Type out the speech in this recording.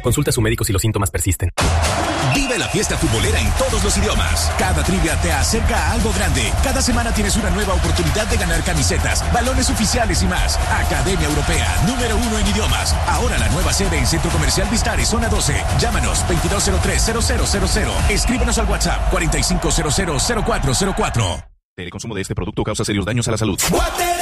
Consulta a su médico si los síntomas persisten. Vive la fiesta futbolera en todos los idiomas. Cada trivia te acerca a algo grande. Cada semana tienes una nueva oportunidad de ganar camisetas, balones oficiales y más. Academia Europea, número 1 en idiomas. Ahora la nueva sede en Centro Comercial Vistares, zona 12. Llámanos 2203-0000. Escríbenos al WhatsApp 45000404. El consumo de este producto causa serios daños a la salud.